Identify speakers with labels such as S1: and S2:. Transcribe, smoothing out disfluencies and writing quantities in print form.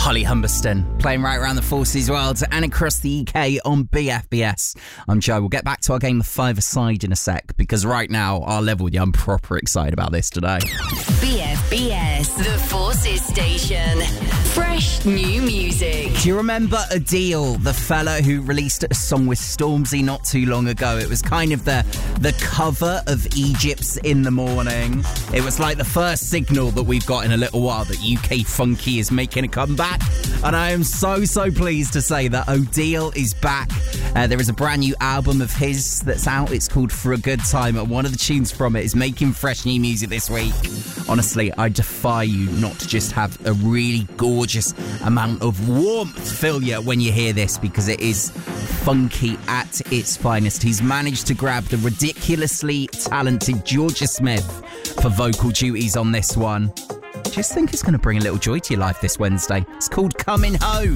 S1: Holly Humberston playing right around the Forces world and across the UK on BFBS. I'm Joe. We'll get back to our game of five-a-side in a sec because right now, I'll level with you, I'm proper excited about this today.
S2: BFBS, the Forces station. Fresh new music.
S1: Do you remember Adele, the fella who released a song with Stormzy not too long ago? It was kind of the cover of Egypt's In the Morning. It was like the first signal that we've got in a little while that UK Funky is making a comeback. And I am so pleased to say that Adele is back. There is a brand new album of his that's out. It's called For a Good Time, and one of the tunes from it is making fresh new music this week. Honestly, I defy you not to just have a really gorgeous amount of warmth fill you when you hear this, because it is funky at its finest. He's managed to grab the ridiculously talented Georgia Smith for vocal duties on this one. Just think it's going to bring a little joy to your life this Wednesday. It's called Coming Home.